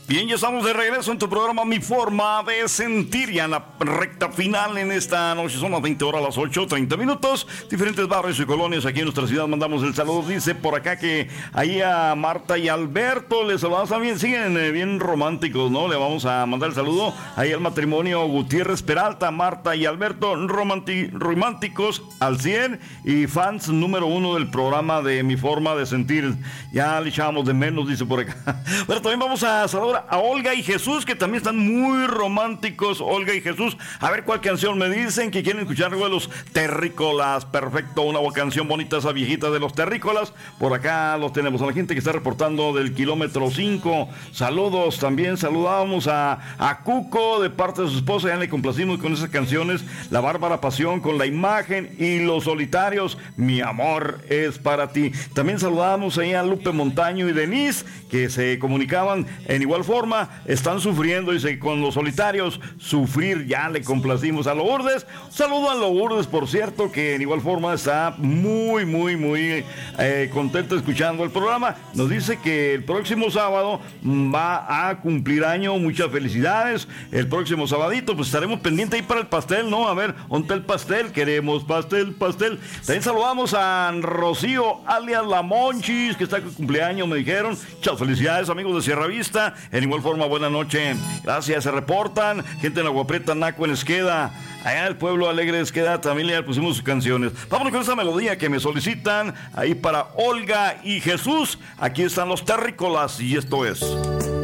Bien, ya estamos de regreso en tu programa Mi Forma de Sentir, ya en la recta final en esta noche, son las 20 horas, las 8:30. Diferentes barrios y colonias aquí en nuestra ciudad mandamos el saludo. Dice por acá que ahí a Marta y Alberto les saludamos también, siguen bien románticos, ¿no? Le vamos a mandar el saludo ahí al matrimonio Gutiérrez Peralta, Marta y Alberto, románticos al 100 y fans número 1 del programa de Mi Forma de Sentir. Ya le echábamos de menos, dice por acá. Bueno, también vamos a saludar a Olga y Jesús, que también están muy románticos. Olga y Jesús, a ver cuál canción me dicen que quieren escuchar algo de los Terrícolas. Perfecto, una canción bonita, esa viejita de los Terrícolas. Por acá los tenemos a la gente que está reportando del kilómetro 5. Saludos, también saludamos a Cuco de parte de su esposa. Ya le complacimos con esas canciones. La Bárbara Pasión con La Imagen y Los Solitarios, Mi Amor es para ti. También saludamos ahí a Lupe Montaño y Denise, que se comunicaban en igual forma, están sufriendo, dice, con Los Solitarios, sufrir, ya le complacimos a Lourdes. Saludo a Lourdes, por cierto, que en igual forma está muy contenta escuchando el programa. Nos dice que el próximo sábado va a cumplir año, muchas felicidades. El próximo sabadito, pues estaremos pendientes ahí para el pastel, ¿no? A ver, ¿dónde está el pastel? Queremos pastel. También saludamos a Rocío, alias La Monchis, que está con cumpleaños, me dijeron. Muchas felicidades, amigos de Sierra Vista. En igual forma, buena noche. Gracias, se reportan. Gente en Agua Prieta, Naco, en Esqueda. Allá el pueblo alegre de Esqueda, también le pusimos sus canciones. Vámonos con esa melodía que me solicitan ahí para Olga y Jesús. Aquí están los Terrícolas y esto es